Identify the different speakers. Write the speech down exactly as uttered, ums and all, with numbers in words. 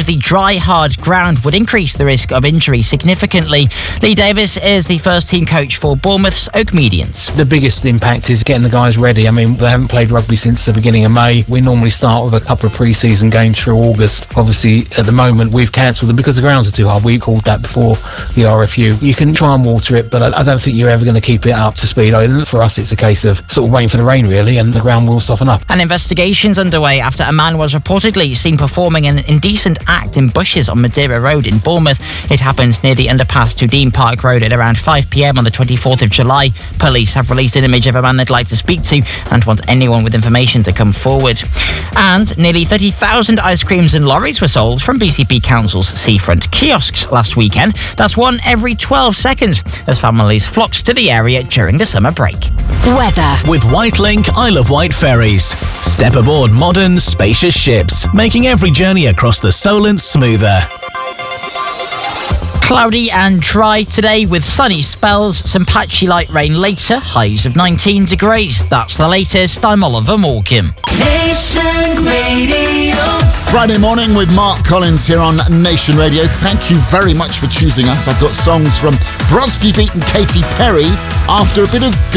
Speaker 1: the dry, hard ground would increase the risk of injury significantly. Lee Davis is the first team coach for Bournemouth's Oak Medians.
Speaker 2: The biggest impact is getting the guys ready. I mean, they haven't played rugby since the beginning of May. We normally start with a couple of pre-season games through August. Obviously, at the moment, we've cancelled them because the grounds are too hard. We called that before the R F U. You can try and water it, but I, I don't think you're ever going to keep it up to speed. I, for us, it's a case of sort of waiting for the rain, really, and the ground will soften up.
Speaker 1: An investigation's underway after a man was reportedly seen performing an indecent act in bushes on Madeira Road in Bournemouth. It happened near the underpass to Dean Park Road at around five p.m. on the twenty-fourth of July. Police have released an image of a man they'd like to speak to and want anyone with information to come forward. And nearly thirty thousand ice creams and lorries were sold from B C P Council's seafront kiosks last weekend. That's one every twelve seconds as families flocked to the area during the summer break.
Speaker 3: Weather.
Speaker 4: With Whitelink Isle of Wight ferries. Step aboard modern, spacious ships, making every journey across the Solent smoother.
Speaker 1: Cloudy and dry today with sunny spells, some patchy light rain later, highs of nineteen degrees. That's the latest. I'm Oliver Morgan.
Speaker 5: Nation Radio.
Speaker 6: Friday morning with Mark Collins here on Nation Radio. Thank you very much for choosing us. I've got songs from Brodsky Beat and Katy Perry after a bit of